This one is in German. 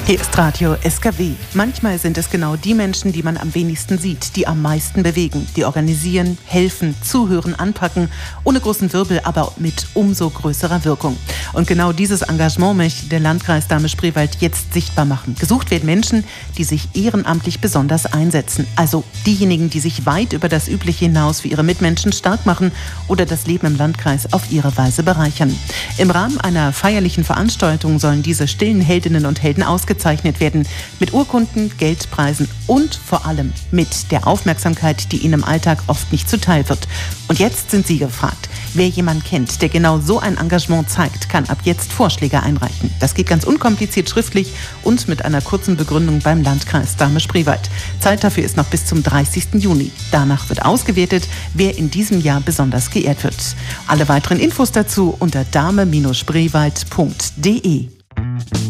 Hier ist Radio SKW. Manchmal sind es genau die Menschen, die man am wenigsten sieht, die am meisten bewegen, die organisieren, helfen, zuhören, anpacken, ohne großen Wirbel, aber mit umso größerer Wirkung. Und genau dieses Engagement möchte der Landkreis Dahme-Spreewald jetzt sichtbar machen. Gesucht werden Menschen, die sich ehrenamtlich besonders einsetzen. Also diejenigen, die sich weit über das Übliche hinaus für ihre Mitmenschen stark machen oder das Leben im Landkreis auf ihre Weise bereichern. Im Rahmen einer feierlichen Veranstaltung sollen diese stillen Heldinnen und Helden ausgezeichnet werden. Mit Urkunden, Geldpreisen und vor allem mit der Aufmerksamkeit, die ihnen im Alltag oft nicht zuteil wird. Und jetzt sind Sie gefragt. Wer jemanden kennt, der genau so ein Engagement zeigt, kann ab jetzt Vorschläge einreichen. Das geht ganz unkompliziert schriftlich und mit einer kurzen Begründung beim Landkreis Dahme-Spreewald. Zeit dafür ist noch bis zum 30. Juni. Danach wird ausgewertet, wer in diesem Jahr besonders geehrt wird. Alle weiteren Infos dazu unter dahme-spreewald.de.